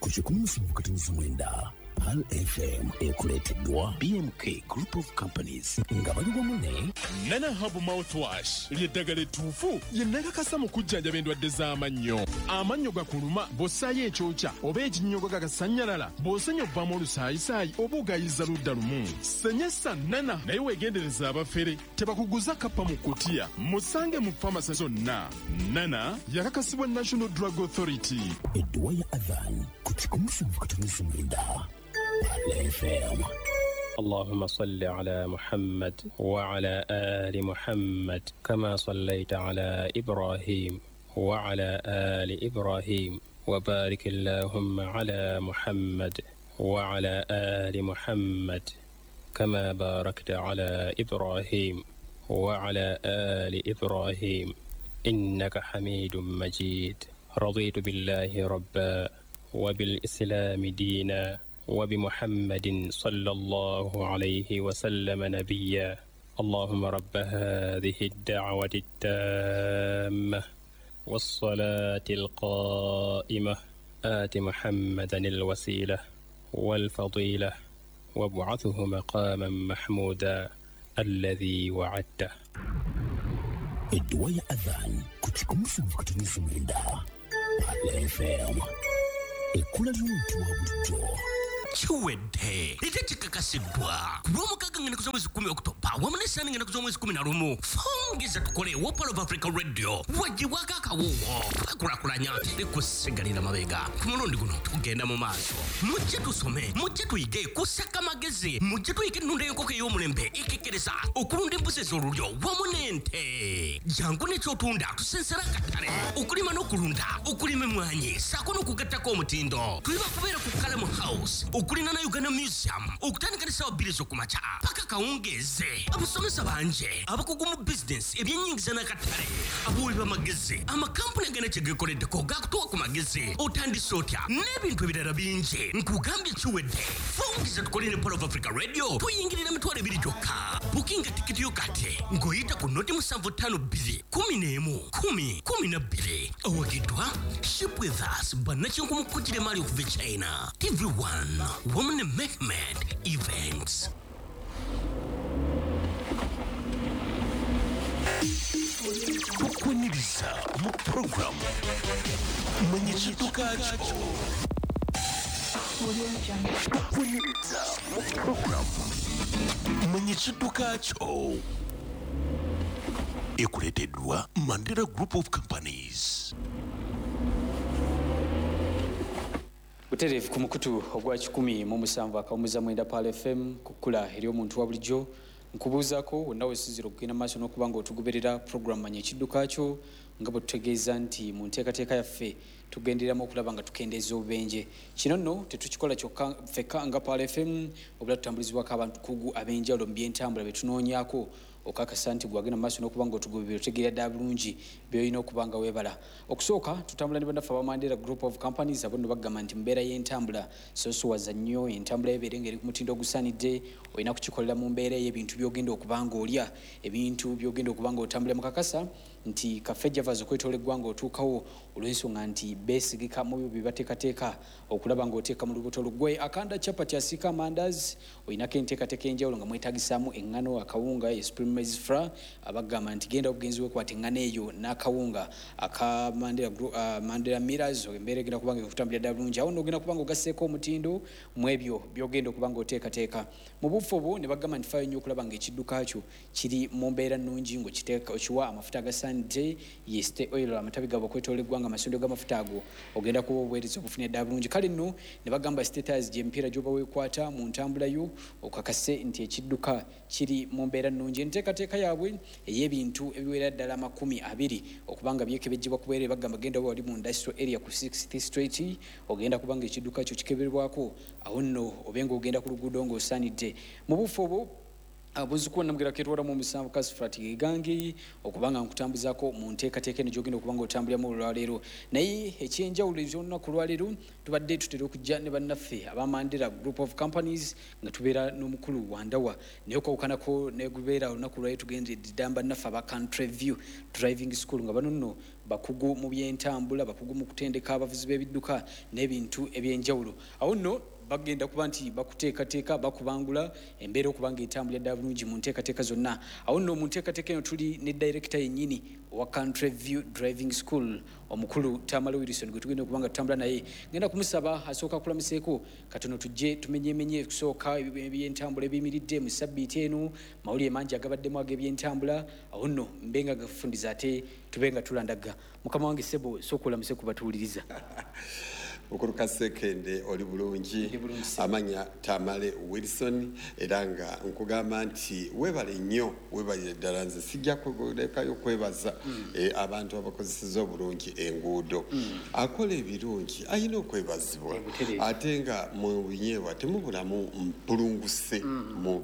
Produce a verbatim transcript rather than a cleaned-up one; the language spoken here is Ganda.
kuchikumiza mkatinizi mwenda P A L F M ekuleteddwa B M K Group of Companies nga bali wamu Nana Hub Mouthwash ly'eddagala ettuufu lye nnakakasa mu kujjanjaba endwadde z'amannyo. Amannyo gakuluma bw'ossaayo ekyokya oba ekinnyogo gagasannyalala bw'osenya ovaamu olusaayisaayi oba ogayiza ludda lumu. Senyesa Nana naye weegendereza abafere tebakuguza kappa mu kkutiya. Musange mu famasi zonna. Nana yakakasibwa National Drug Authority. Edduwa ya Adhan kuchikumiza mkatinizi mwenda P A L F M. اللهم صل على محمد وعلى آل محمد كما صليت على إبراهيم وعلى آل إبراهيم وبارك اللهم على محمد وعلى آل محمد كما باركت على إبراهيم وعلى آل إبراهيم إنك حميد مجيد. رضيت بالله ربا وبالإسلام دينا وبمحمد صلى الله عليه وسلم نبيا. اللهم رب هذه الدعوة التامة والصلاة القائمة آت محمدا الوسيلة والفضيلة وابعثه مقاما محمودا الذي وعدته. Edduwa ya Adhan kuchikumiza mkatinizi mwenda P A L F M. Ekula ly'omuntu wa bulijjo chiwedde lite chikakasidwa kulw'omukaaga ngenda kuza mwezi kumi Oktoba wamu n'essaana ngenda kuza mwezi kumi na lumu. Fongeza tukole wa Pearl of Africa Radio wagiwako akawuwo twakulakulanya tekusigalira mabega. Ku mulundi guno tugenda mu maaso, mujje tusome, mujje tuyige kusaka magezi, mujje tuyige ennunda y'enkoko ey'omulembe ekekereza okulunda embuzi ez'olulyo wamu n'ente. Jangu n'ekyotunda tusensera akatale okulima n'okulunda, okulima emmwanyi ssaako n'okugattako omutindo. Tuli bakubeera ku Kalamu House okulina na Uganda Museum okutandika n'essaawa bbiri z'okumakya paka kawungeeze. Abasomesa banje abakugu mu bizinesi ebyennyingiza n'akatale abawi b'amagezi amakampuni agenda kye geekoleddeko gakutuwa ku magezi otandise otya n'ebintu ebirala bingi. Nkugambye kiwedde. Fongeza tukole ne Pearl of Africa Radio tuyingirira mitwalo ebiri gyokka. Bukinga tikiti yo kati ng'oyita ku noti musanvu ttaano bbiri kumi n'emu kumi kumi na bbiri. Owagiddwa Ship with Us bannakyenku mu kkujjira emaali okuva e China. T V one Woman Mehmet Events. tukweniriza mu program mwenye chitukacho tukweniriza mu program mwenye chitukacho ekuleteddwa Mandela Group of Companies. Butereevu ku mukutu ogwa kikumi mu musanvu akawumuza mwenda P A L F M kukula eri omuntu wa bulijjo. Nkubuuzaako wonna wesizira okugenda maaso n'okuba nga otugoberera program manya ekidduka kyo nga bwe tutegeeza nti mu nteekateeka yaffe tugendereramu okulaba nga tukendeeza obubenje. Kino nno tetukikola kyokka ffekka nga P A L F M obula tutambulizibwako abantu kugu ab'enjawulo mu by'entambula be tunoonyaako okakasa nti gwagenda maaso n'okuba nga otugoberera otegeera ddala bulungi by'olina okuba nga weebala. Okusooka tutambula ne bannaffe aba Mandela Group of Companies abo nno bagamba nti mbeera y'entambula soosowaza nnyo entambula ebeere ng'eri ku mutindo ogusaanidde. Olina kukikolera mu mbeera y'ebintu by'ogenda okuba ng'olya, ebintu by'ogenda okuba ng'otambula mu kakasa nti kaffe Javas okwetoola eggwanga otuukawo olw'ensonga nti beesigika mu byo bye bateekateeka okulaba ng'oteeka mu lubuto lugwe. Akanda chapati asiika amandaazi olinako enteekateeka enjawulo nga mwetagisaamu eŋŋano, akawunga, esprit maize flour. Abagamba nti genda obugenzi wekwata eŋŋano eyo n'akawunga aka Mandela, uh, Mandela Millers embeera egenda kuba nga ekutambulira ddala bulungi. Awo n'ogenda kuba nga ogasseeko omutindo mu ebyo by'ogenda okuba ng'oteekateeka. Mu bufu obwo ne bagamba nti faayo nnyo okulaba ng'ekidduka kyo kiri mu mbeera nnungi ng'okiteeka okiwa amafuta agasaanidde yeste oil amatabi gabo okwetoola eggwanga amasundiro g'amafuta ago ogenda kuba obuweereza obufunira ddala bulungi. Kale nno ne bagamba status gy'emipiira gy'oba weekwata mu ntambula yo okakase nti ekidduka kiri mu mbeera nnungi. Enteekateeka yaabwe ey'ebintu ebiwera ddala amakumi abiri okuba nga byekebejjebwa ku bwereere bagamba genda wali mu industrial area ku sixth street ogenda kuba nga ekidduka kyo kikeberwako awo nno obe ng'ogenda ku luguudo ng'osaanidde. Mu bufu obwo abuzukuwa namgira ketwala mu musanvu kasifrati gangi okubanga nkutambuzako mu nteekateeka eno gyogenda okubanga otambuliramu olwaleero naye ekyenjawulo ekyolunaku lwaleero tubadde tutera okujja ne bannaffe abamandera group of companies nga tubeera n'omukulu wandawa naye okawukanako negubeera olunaku lwaleero tugendedda bannaffe aba country view driving school nga bano nno bakugu mu byentambula bakugu mu kutendeka abavuzi b'ebidduka n'ebintu ebyenjawulo awo nno bagenda kuba nti bakuteekateeka bakubangula embeera okubanga etambulira ddala bulungi mu nteekateeka zonna awo nno mu nteekateeka eno tuli ne director yennyini owa country view driving school omukulu Tamale Wilson gwe tugenda okubanga tutambula naye ngenda kumusaba asooka kulamuseeko katono tujje tumenyemenye kusooka ebyentambula ebiyimiridde mu sabbiiti eno mawulire mangi agabaddemu ag'ebyentambula awo nno mbenga gafundiza ate tubenga tulandaga mukama wange Sebo sooka olamuse kubatuwuliriza Okuruka sekende oli bulungi amanya Tamale Wilson era nga nkugamba nti webale nnyo webale ddala nze sijja kwegolekayo kwebaza mm. e, abantu abakozeseza obulungi enguudo mm. akola ebirungi ayina okwebazibwa ate nga mu binyeebwa temubulamu mpulunguse mm. mu